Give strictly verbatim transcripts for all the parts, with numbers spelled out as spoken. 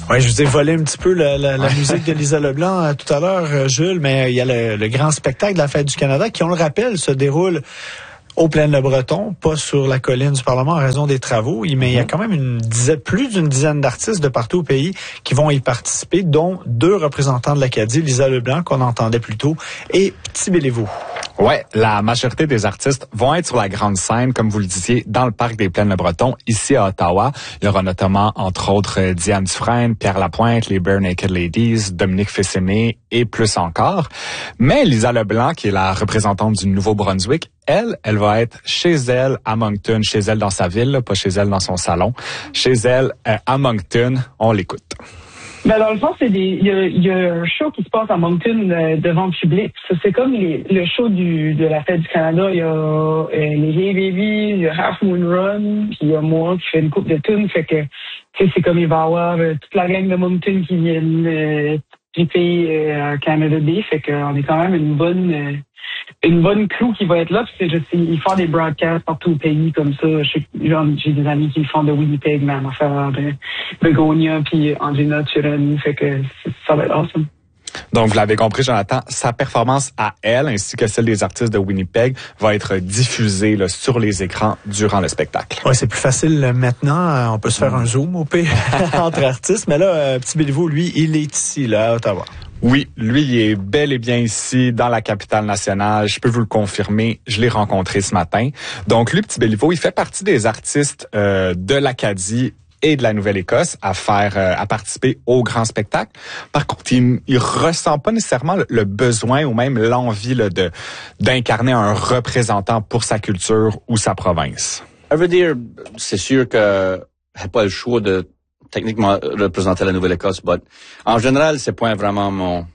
Oui, je vous ai volé un petit peu la, la, la musique de Lisa Leblanc euh, tout à l'heure, euh, Jules, mais il y a le, le grand spectacle de la Fête du Canada qui, on le rappelle, se déroule au Plaine-le-Breton, pas sur la colline du Parlement en raison des travaux, mais mm-hmm. il y a quand même une dizaine, plus d'une dizaine d'artistes de partout au pays qui vont y participer, dont deux représentants de l'Acadie, Lisa Leblanc, qu'on entendait plus tôt, et Petit Béliveau. Ouais, la majorité des artistes vont être sur la grande scène, comme vous le disiez, dans le parc des Plaines-le-Breton, ici à Ottawa. Il y aura notamment, entre autres, Diane Dufresne, Pierre Lapointe, les Bare Naked Ladies, Dominique Fils-Aimé et plus encore. Mais Lisa Leblanc, qui est la représentante du Nouveau-Brunswick, elle, elle va être chez elle à Moncton, chez elle dans sa ville, là, pas chez elle dans son salon, chez elle euh, à Moncton. On l'écoute. Ben dans le fond, c'est des, il y a, y a un show qui se passe à Moncton euh, devant le public. Ça, c'est comme les, le show du, de la Fête du Canada. Il y a euh, les Hey Baby, il y a Half Moon Run, puis il y a moi qui fais une coupe de tunes. Fait que, tu sais, c'est comme il va y avoir euh, toute la gang de Moncton qui viennent euh, triper euh, à Canada Day. Fait qu'on est quand même une bonne, euh, une bonne crew qui va être là. Puis c'est juste, ils font des broadcasts partout au pays comme ça. Genre, j'ai des amis qui font de Winnipeg, même affaire de Begonia, puis Angina Turen. Fait que ça va être awesome. Donc, vous l'avez compris, Jonathan, sa performance à elle, ainsi que celle des artistes de Winnipeg, va être diffusée là, sur les écrans durant le spectacle. Oui, c'est plus facile maintenant. On peut se faire un zoom au pire entre artistes. Mais là, Petit Béliveau, lui, il est ici, là, à Ottawa. Oui, lui, il est bel et bien ici, dans la capitale nationale. Je peux vous le confirmer, je l'ai rencontré ce matin. Donc, lui, Petit Béliveau, il fait partie des artistes euh, de l'Acadie et de la Nouvelle-Écosse à faire, euh, à participer au grand spectacle. Par contre, il, il ressent pas nécessairement le, le besoin ou même l'envie là, de d'incarner un représentant pour sa culture ou sa province. Je veux dire, c'est sûr que j'ai pas le choix de techniquement représenter la Nouvelle-Écosse, mais en général, c'est pas vraiment mon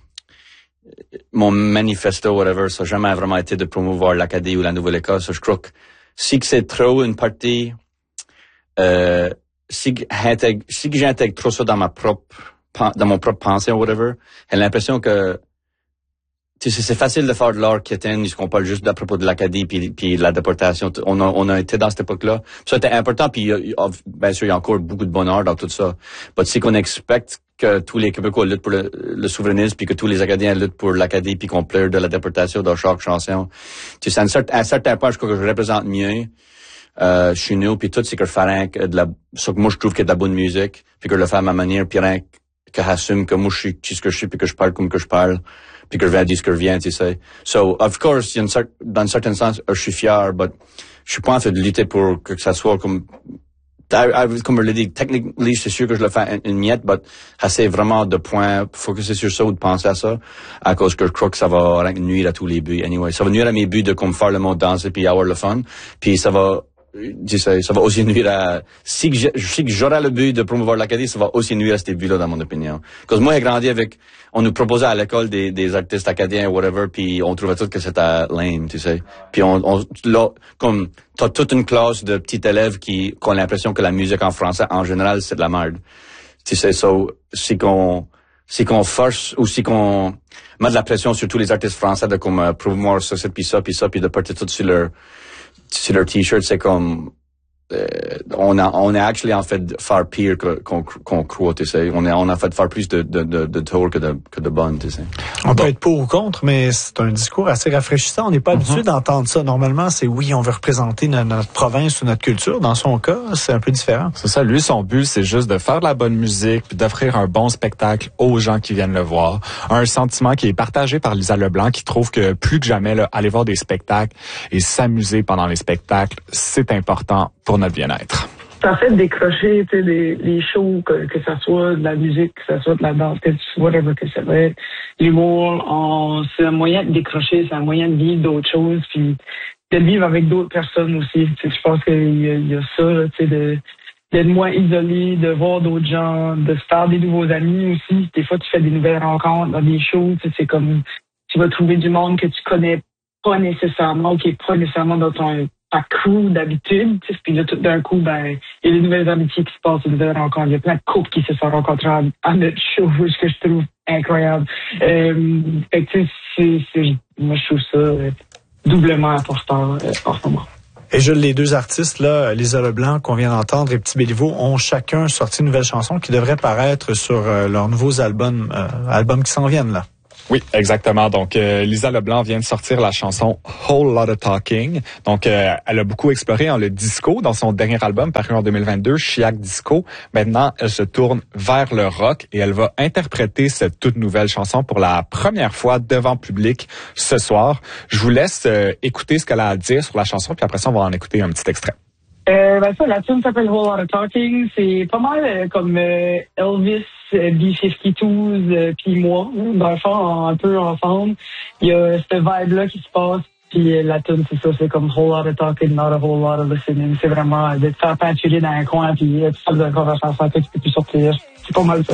mon manifesto, whatever. Ça n'a jamais vraiment été de promouvoir l'Acadie ou la Nouvelle-Écosse. Je crois que si que c'est trop une partie, euh, si que j'intègre, si que j'intègre trop ça dans ma propre, dans mon propre pensée ou whatever, j'ai l'impression que tu sais, c'est facile de faire de l'art quétaine, qu'on parle juste à propos de l'Acadie puis, puis de la déportation. On a, on a été dans cette époque-là. Ça, c'était important, puis bien sûr, il y a encore beaucoup de bonheur dans tout ça. Mais tu sais qu'on expecte que tous les Québécois luttent pour le, le souverainisme, puis que tous les Acadiens luttent pour l'Acadie, puis qu'on pleure de la déportation dans chaque chanson. Tu sais, à un certain, à un certain point, je crois que je représente mieux euh, chez nous, puis tout, c'est que je fais rien que de la, ça que moi je trouve qu'il y a de la bonne musique, puis que je le fais à ma manière, puis rien que j'assume que moi je suis qui ce que je suis, puis que je parle comme que je parle, puis que je viens dire ce que je viens, tu sais. So, of course, il y a une cer- dans un certain sens, je suis fier, mais je suis pas en fait de lutter pour que ça soit comme, comme je l'ai dit, techniquement, c'est sûr que je le fais une miette, mais j'essaie vraiment de point, focuser sur ça ou de penser à ça, à cause que je crois que ça va nuire à tous les buts, anyway. Ça va nuire à mes buts de comme faire le monde danser puis avoir le fun, puis ça va, ça, ça va aussi nuire à, si que je, je sais que j'aurai le but de promouvoir l'Acadie, ça va aussi nuire à ces buts-là, dans mon opinion. Parce que moi, j'ai grandi avec, on nous proposait à l'école des, des artistes acadiens, whatever, puis on trouvait tout que c'était lame, tu sais. Puis on, on, là, comme, t'as toute une classe de petits élèves qui, qui ont l'impression que la musique en français, en général, c'est de la merde. Tu sais, so, si qu'on, si qu'on force, ou si qu'on met de la pression sur tous les artistes français de comme, euh, promouvoir ça, ça, puis ça, puis ça, puis de porter tout sur leur, sur leur t-shirt, c'est comme, euh, on a, on a actually en fait faire pire que, qu'on, qu'on croit, tu sais. On a, on a fait faire plus de, de, de, de tort que de, que de bonnes, tu sais. On bon. peut être pour ou contre, mais c'est un discours assez rafraîchissant. On n'est pas mm-hmm. habitué d'entendre ça. Normalement, c'est oui, on veut représenter notre, notre province ou notre culture. Dans son cas, c'est un peu différent. C'est ça. Lui, son but, c'est juste de faire de la bonne musique puis d'offrir un bon spectacle aux gens qui viennent le voir. Un sentiment qui est partagé par Lisa Leblanc, qui trouve que plus que jamais, là, aller voir des spectacles et s'amuser pendant les spectacles, c'est important pour notre bien-être. Ça fait décrocher, tu sais, des, des shows, que, que ça soit de la musique, que ça soit de la danse, que whatever que ça va être. L'humour, on, c'est un moyen de décrocher, c'est un moyen de vivre d'autres choses, puis de vivre avec d'autres personnes aussi. Tu sais, je pense qu'il y a, il y a ça, là, tu sais, de, d'être moins isolé, de voir d'autres gens, de se faire des nouveaux amis aussi. Des fois, tu fais des nouvelles rencontres dans des shows, tu sais, c'est comme, tu vas trouver du monde que tu connais pas nécessairement, ou qui est pas nécessairement dans ton ta crew d'habitude, tu sais, puis là, tout d'un coup, ben, il y a des nouvelles amitiés qui se passent, des nouvelles rencontres. Il y a plein de couples qui se sont rencontrés à, à notre show, ce que je trouve incroyable. Euh, fait que, tu sais, c'est, c'est, moi, je trouve ça euh, doublement important euh, en ce moment. Et Jules, les deux artistes, là, Lisa Leblanc, qu'on vient d'entendre, et Petit Béliveau, ont chacun sorti une nouvelle chanson qui devrait paraître sur euh, leurs nouveaux albums, euh, albums qui s'en viennent, là. Oui, exactement. Donc, euh, Lisa Leblanc vient de sortir la chanson Whole Lotta Talking. Donc, euh, elle a beaucoup exploré hein, le disco dans son dernier album paru en deux mille vingt-deux, Chiac Disco. Maintenant, elle se tourne vers le rock et elle va interpréter cette toute nouvelle chanson pour la première fois devant public ce soir. Je vous laisse euh, écouter ce qu'elle a à dire sur la chanson, puis après ça, on va en écouter un petit extrait. Euh, ben ça, la tune s'appelle Whole Lotta Talking. C'est pas mal euh, comme euh, Elvis, euh, B cinquante-deux, euh, puis moi. Dans le fond, un peu ensemble. Il y a cette vibe-là qui se passe. Puis euh, la tune, c'est ça, c'est comme Whole Lotta Talking, not a whole lot of listening. C'est vraiment euh, de te faire peinturer dans un coin, puis euh, tu fais de la conversation, tu peux plus sortir. C'est pas mal ça.